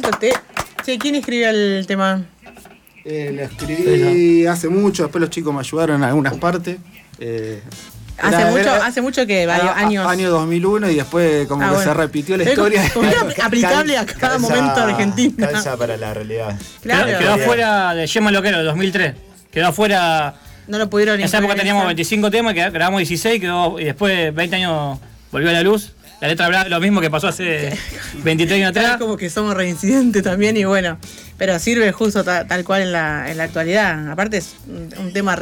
Che, ¿quién escribió el tema? Lo escribí hace mucho, después los chicos me ayudaron en algunas partes. Hace mucho que varios años. Año 2001 y después como que se repitió la historia. Aplicable a cada momento argentino. Calza para la realidad. Claro. Quedó afuera de Yema Loquero, de 2003. Quedó afuera. No lo pudieron. En esa época teníamos 25 temas, grabamos 16, y después 20 años volvió a la luz. La letra hablaba de lo mismo que pasó hace 23 años atrás. Como que somos reincidentes también y bueno. Pero sirve justo tal cual en la actualidad. Aparte es un tema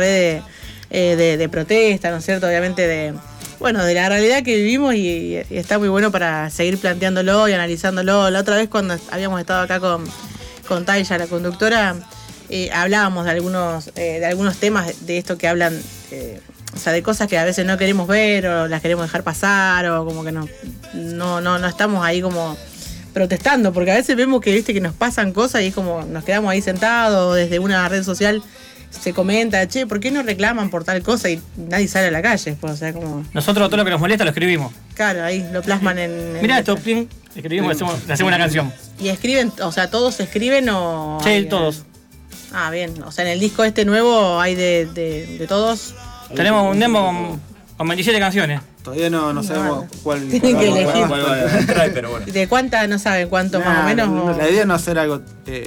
de protesta, ¿no es cierto? Obviamente de la realidad que vivimos y está muy bueno para seguir planteándolo y analizándolo. La otra vez cuando habíamos estado acá con Taya, la conductora, hablábamos de algunos temas de esto que hablan, o sea, de cosas que a veces no queremos ver o las queremos dejar pasar o como que no estamos ahí como protestando, porque a veces vemos que que nos pasan cosas y es como nos quedamos ahí sentados desde una red social. Se comenta, che, ¿por qué no reclaman por tal cosa? Y nadie sale a la calle. Pues, o sea, como... Nosotros todo lo que nos molesta lo escribimos. Claro, ahí lo plasman en... Mirá esto, escribimos, le hacemos una canción. ¿Y escriben, o sea, todos escriben o...? Sí, todos. Ah, bien. O sea, en el disco nuevo hay de todos. Tenemos un demo con 27 canciones. Todavía no sabemos cuál... Tienen que elegir. Cuál va a entrar, pero bueno. ¿De cuántas no saben cuánto más o menos? La idea es no hacer algo...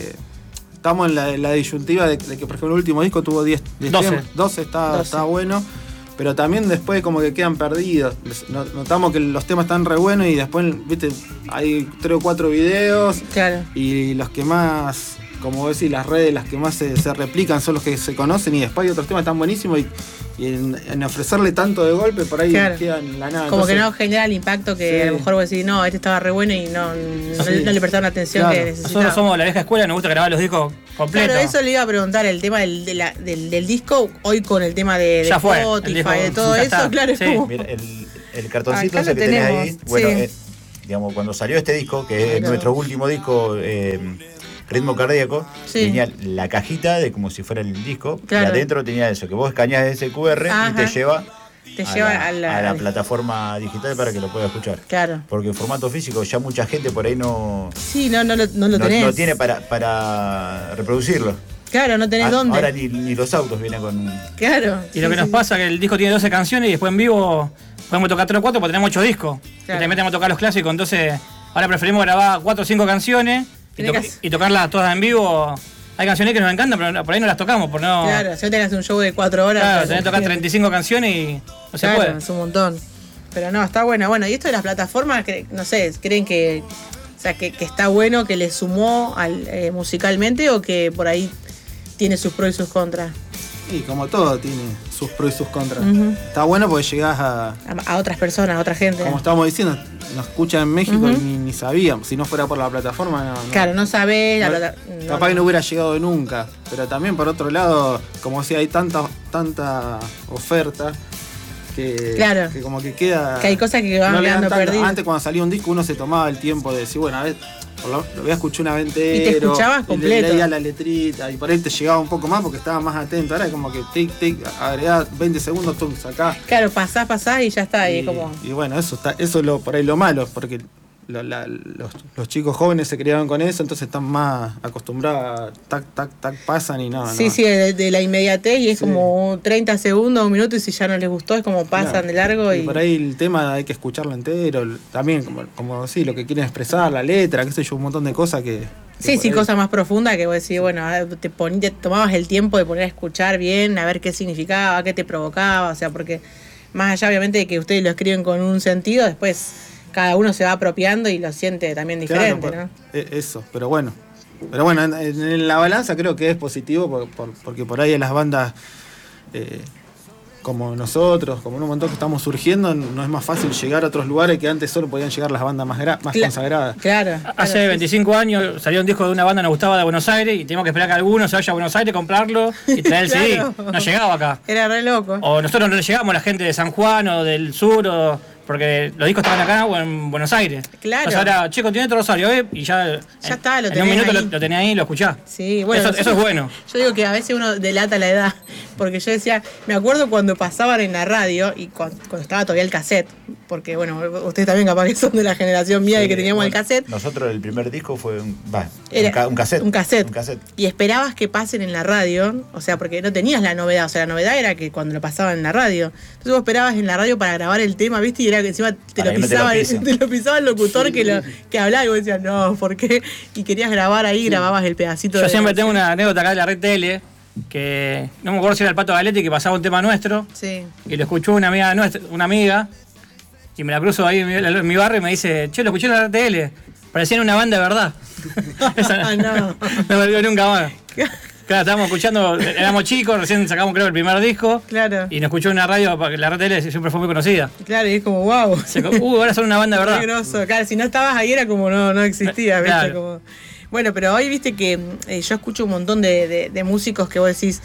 Estamos en la disyuntiva de que, por ejemplo, el último disco tuvo 12 temas, está bueno, pero también después como que quedan perdidos. Notamos que los temas están re buenos y después, viste, hay 3 o 4 videos. Claro. Y los que más, como vos decís, las redes, las que más se replican son los que se conocen y después hay otros temas tan buenísimos y en ofrecerle tanto de golpe por ahí quedan en la nada. Como entonces, que no genera el impacto que a lo mejor vos decís, no, estaba re bueno y no le prestaron la atención que necesitaba. Nosotros somos la vieja escuela, nos gusta grabar los discos completos. Claro, eso le iba a preguntar, el tema del disco, hoy con el tema de Spotify, de todo eso, está. Claro. Sí. Como... Mira, el cartoncito ese que tenés ahí, bueno, digamos, cuando salió este disco, que es nuestro último disco, Ritmo Cardíaco, tenía la cajita de como si fuera el disco, y adentro tenía eso, que vos escaneás ese QR y te lleva a la plataforma digital para que lo puedas escuchar. Claro. Porque en formato físico ya mucha gente por ahí no lo tenés. No tiene para reproducirlo. Claro, no tenés dónde. Ahora ni los autos vienen con... Claro. Y lo que nos pasa es que el disco tiene 12 canciones y después en vivo podemos tocar 3 o 4 porque tenemos 8 discos. Claro. Y también tenemos que tocar los clásicos, entonces ahora preferimos grabar 4 o 5 canciones y tocarlas todas en vivo. Hay canciones que nos encantan, pero por ahí no las tocamos. Claro, si no tenés un show de 4 horas. Claro, tenés que tocar 35 canciones y no se puede. Es un montón. Pero no, está bueno. Bueno, y esto de las plataformas, no sé, ¿creen que está bueno, que le sumó musicalmente o que por ahí tiene sus pros y sus contras? Y como todo tiene sus pros y sus contras. Está bueno porque llegás a otras personas, a otra gente. Como estábamos diciendo, nos escuchan en México y ni sabíamos. Si no fuera por la plataforma, Claro, no sabés. Capaz que no hubiera llegado nunca. Pero también, por otro lado, como decía, hay tanta oferta que como que queda... Que hay cosas que van quedando perdidas. Antes, cuando salía un disco, uno se tomaba el tiempo de decir, bueno, a ver... Lo voy a escuchar una vez entero. Y te escuchabas completo. Leía la letrita y por ahí te llegaba un poco más porque estaba más atento. Ahora es como que tic, agregás 20 segundos, tú sacás. Claro, pasás y ya está. Y bueno, eso es por ahí lo malo, porque los chicos jóvenes se criaron con eso, entonces están más acostumbrados a tac, pasan y no. Sí, de la inmediatez y es como 30 segundos, un minuto y si ya no les gustó es como pasan de largo. Y por ahí el tema hay que escucharlo entero, también como sí, lo que quieren expresar, la letra, qué sé yo, un montón de cosas que... Sí, cosas más profundas que vos decís, bueno, te tomabas el tiempo de poner a escuchar bien, a ver qué significaba, qué te provocaba, o sea, porque más allá obviamente de que ustedes lo escriben con un sentido, después cada uno se va apropiando y lo siente también diferente, claro, ¿no? Eso, pero bueno, en la balanza creo que es positivo porque por ahí en las bandas como nosotros, como un montón que estamos surgiendo, no es más fácil llegar a otros lugares que antes solo podían llegar las bandas más consagradas. Claro. Hace 25 años salió un disco de una banda que nos gustaba de Buenos Aires y teníamos que esperar que alguno se vaya a Buenos Aires, comprarlo y traer el CD. No llegaba acá. Era re loco. O nosotros no le llegamos a la gente de San Juan o del sur, porque los discos estaban acá o en Buenos Aires. Claro. Entonces ahora, che, continúa tu Rosario, y ya está, lo en un minuto lo tenés ahí y lo escuchás. Sí, bueno. Eso es bueno. Yo digo que a veces uno delata la edad, porque yo decía, me acuerdo cuando pasaban en la radio y cuando estaba todavía el cassette, porque bueno, ustedes también capaz que son de la generación mía de que teníamos el cassette. Nosotros el primer disco fue un cassette. Un cassette. Y esperabas que pasen en la radio, o sea, porque no tenías la novedad, o sea, la novedad era que cuando lo pasaban en la radio. Entonces vos esperabas en la radio para grabar el tema, ¿viste? Y era que encima te lo pisaba el locutor que hablaba y vos decías, no, ¿por qué? Y querías grabar ahí, grababas el pedacito. Yo siempre tengo una anécdota acá de la Red Tele, que no me acuerdo si era el Pato Galetti que pasaba un tema nuestro, y lo escuchó una amiga, y me la cruzo ahí en mi barrio y me dice, che, lo escuché en la Red Tele, parecían una banda de verdad. Esa no me olvidó nunca más. Claro, estábamos escuchando, éramos chicos, recién sacamos creo el primer disco. Claro. Y nos escuchó en una radio, porque la RTL siempre fue muy conocida. Claro, y es como, wow. Ahora son una banda de verdad. Grosso. Claro, si no estabas ahí era como no existía, ¿viste? Claro. Como... Bueno, pero hoy viste que yo escucho un montón de músicos que vos decís,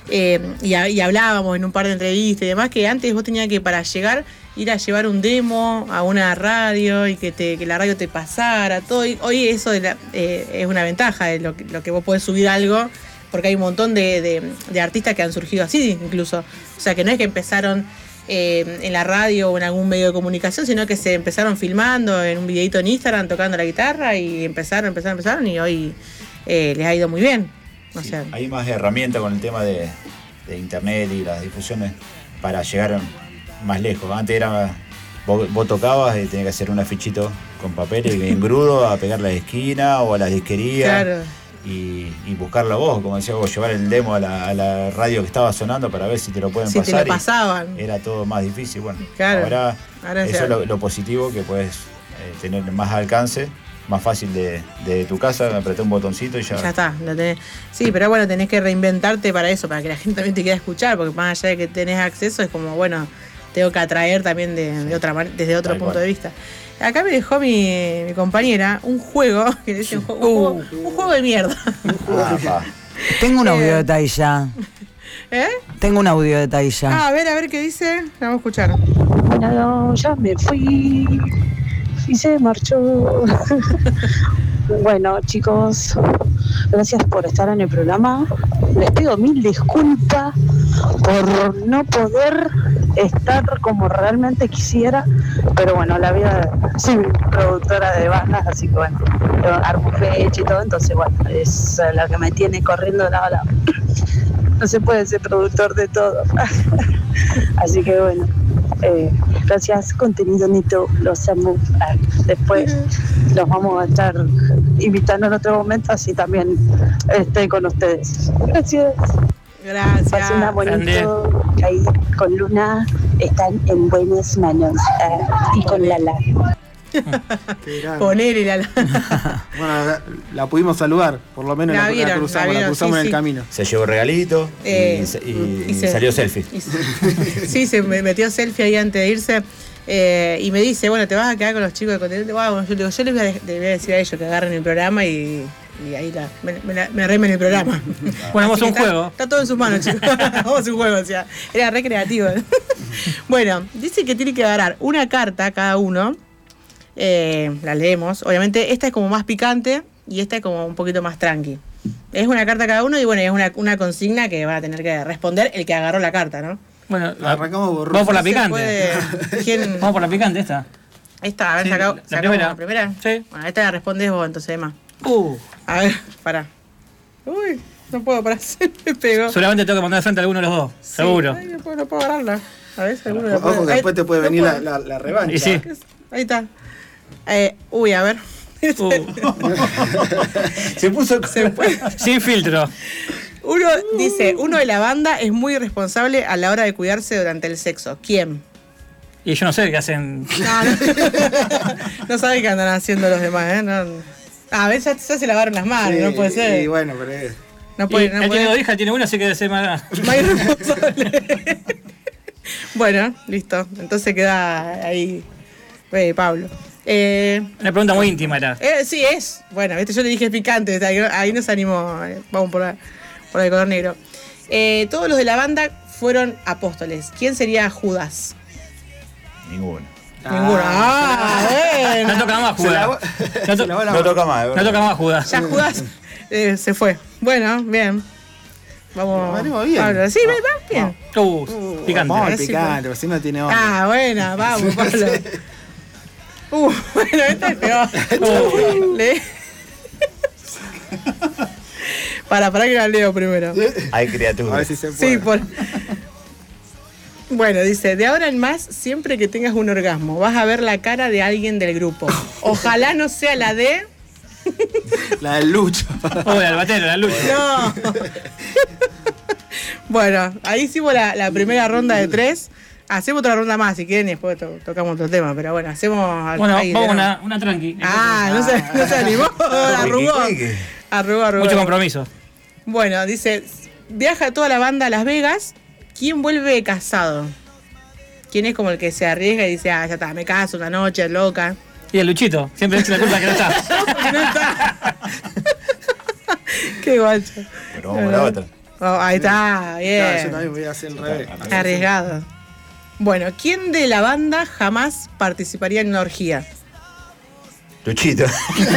y hablábamos en un par de entrevistas y demás, que antes vos tenías que para llegar ir a llevar un demo a una radio y que la radio te pasara, todo. Hoy eso es una ventaja, de lo que vos podés subir algo, porque hay un montón de artistas que han surgido así incluso. O sea, que no es que empezaron en la radio o en algún medio de comunicación, sino que se empezaron filmando en un videito en Instagram tocando la guitarra y empezaron y hoy les ha ido muy bien. O sea, hay más herramientas con el tema de internet y las difusiones para llegar más lejos. Antes era vos tocabas y tenías que hacer un afichito con papel y engrudo a pegar la esquina o a las disquerías. Claro. Y buscarla vos, como decía vos, llevar el demo a la radio que estaba sonando para ver si te lo pueden pasar. Si te lo pasaban. Era todo más difícil. Bueno, claro. ahora eso es lo positivo, que puedes tener más alcance, más fácil de tu casa, apretar un botoncito y ya está, lo tenés. Sí, pero bueno, tenés que reinventarte para eso, para que la gente también te quiera escuchar, porque más allá de que tenés acceso, es como, bueno, tengo que atraer también desde otro punto de vista. Acá me dejó mi compañera un juego, que dice un juego de mierda. Tengo un audio de Tailla. Tengo un audio de Tailla. A ver qué dice. Vamos a escuchar. Bueno, ya me fui y se marchó. Bueno, chicos, gracias por estar en el programa. Les pido mil disculpas por no poder estar como realmente quisiera, pero bueno, la vida, soy productora de bandas, así que bueno, armo fecha y todo, entonces bueno, es la que me tiene corriendo la bala. No se puede ser productor de todo. Así que bueno, gracias, contenido Nito, los amo. Después los vamos a estar invitando en otro momento, así también estoy con ustedes. Gracias. Pasen una bonita, ahí con Luna están en buenas manos, y con Lala. Ponele Lala. Bueno, la pudimos saludar, por lo menos la cruzamos en el camino. Se llevó regalito y salió selfie. Sí, se metió selfie ahí antes de irse. Y me dice, bueno, te vas a quedar con los chicos de contenido. Bueno, yo les voy a decir a ellos que agarren el programa y ahí me remen el programa. Bueno, vamos a un juego. Está todo en sus manos, chicos. Vamos a un juego, o sea, era recreativo. Bueno, dice que tiene que agarrar una carta cada uno. La leemos. Obviamente, esta es como más picante y esta es como un poquito más tranqui. Es una carta cada uno y bueno, es una consigna que va a tener que responder el que agarró la carta, ¿no? Bueno, vamos por la picante. Vamos por la picante esta. Esta, a ver, la primera. Sí. Bueno, esta la respondes vos, entonces, Emma. A ver, pará. Uy, no puedo parar, se me pegó. Solamente tengo que mandar de frente a alguno de los dos, sí, seguro. Ay, no puedo agarrarla. A ver si alguno Ojo, que después te puede venir la revancha. Y sí. Ahí está. A ver. Se puso sin filtro. Uno de la banda es muy irresponsable a la hora de cuidarse durante el sexo. ¿Quién? Y yo no sé qué hacen. No saben qué andan haciendo los demás, ¿eh? No. A veces ya se lavaron las manos, sí, no puede ser. Y bueno, pero no puede. Él tiene 2 hijas, tiene una, así que debe ser más irresponsable. Bueno, listo. Entonces queda ahí Pablo. Una pregunta muy íntima era. Sí, es. Bueno, yo le dije picante, ahí nos animó. Vamos por el color negro. Todos los de la banda fueron apóstoles. ¿Quién sería Judas? Ninguno. Ninguno. Bueno. No toca más Judas. No toca más, no toca más Judas. Ya Judas se fue. Bueno, bien. Vamos. Bien. Pablo. Sí, va bien. Picante. Vamos al picante, porque si no tiene onda. Bueno, vamos, Pablo. Bueno, esta es peor. Para que la leo primero. Hay criaturas. A ver si se puede. Sí, Bueno, dice, de ahora en más, siempre que tengas un orgasmo, vas a ver la cara de alguien del grupo. Ojalá no sea la de... La del Lucho. El batero, la Lucho. No. Bueno, ahí hicimos la primera ronda de 3. Hacemos otra ronda más si quieren y después tocamos otro tema. Pero bueno, hacemos... Bueno, vamos una tranqui. No se animó. Arrugó. Mucho compromiso. Bueno, dice, viaja toda la banda a Las Vegas. ¿Quién vuelve casado? ¿Quién es como el que se arriesga y dice, ya está, me caso una noche, loca? Y el Luchito, siempre dice la culpa que no está. Porque no está. Qué guacho. Pero vamos a la otra. Ahí está, bien. Claro, yo también voy a hacer el revés. Arriesgado. Bueno, ¿quién de la banda jamás participaría en una orgía? Luchito.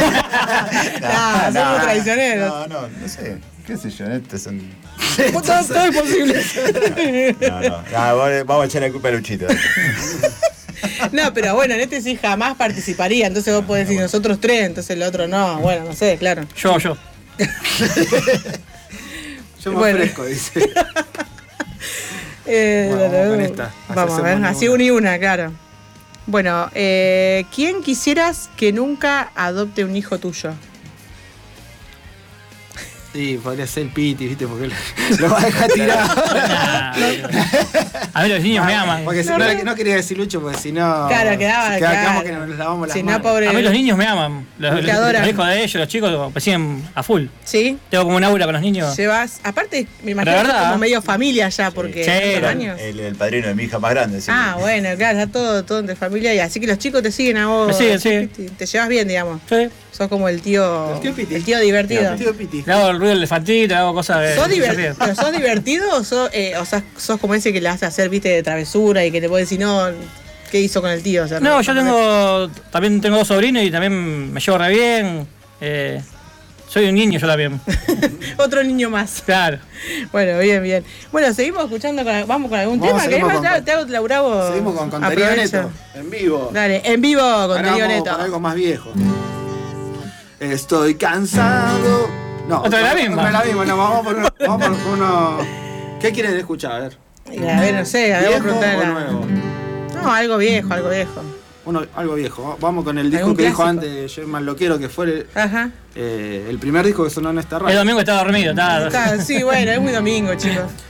Somos traicioneros. No sé. ¿Qué sé yo? Estos son... Todo es posible. Vamos a echar la culpa a Luchito. No, pero bueno, en este sí jamás participaría. Entonces vos podés decir nosotros 3, entonces el otro no. Bueno, no sé, claro. Yo. Yo me ofrezco, dice. Vamos con esta. Vamos a ver, así una y una, claro. Bueno, ¿quién quisieras que nunca adopte un hijo tuyo? Sí, podría ser el Piti, ¿viste? Porque lo va a dejar tirado. A ver, los niños me aman. Porque no quería decir Lucho, porque si no. Claro, quedamos que nos lavamos las si manos. No, pobre. A mí los niños me aman. Los hijos de ellos, los chicos, me siguen a full. Sí. Tengo como un aura con los niños. Llevas. Aparte, me imagino que como medio familia ya, porque. Sí, años. El padrino de mi hija más grande. Sí. Bueno, claro, está todo entre familia. Y así que los chicos te siguen a vos. Me siguen, sí. Te llevas bien, digamos. Sí. Sos como el tío. El tío Piti. El tío divertido. El tío Piti. Le hago el ruido del elefantito, le hago cosas de. ¿Pero sos divertido o sos como ese que le hace hacer, viste, de travesura y que te puede decir, no, ¿qué hizo con el tío? O sea, no, yo también tengo 2 sobrinos y también me llevo re bien. Soy un niño yo también. Otro niño más. Claro. Bueno, bien. Bueno, seguimos escuchando, vamos con algún tema. Te hago laburado. Seguimos con Contenido Neto. En vivo. Dale, en vivo, Contenido Neto. Con algo más viejo. Estoy cansado. No, otra de la misma. Otra de la misma, no, vamos por uno. ¿Qué quieren escuchar? A ver. A ver, no sé, a ver, ¿Viejo o nuevo? No, algo viejo. Algo viejo. Vamos con el disco que dijo antes Germán Loquero, que fue el primer disco que sonó en esta radio. El domingo estaba dormido, Sí, bueno, es muy domingo, chicos.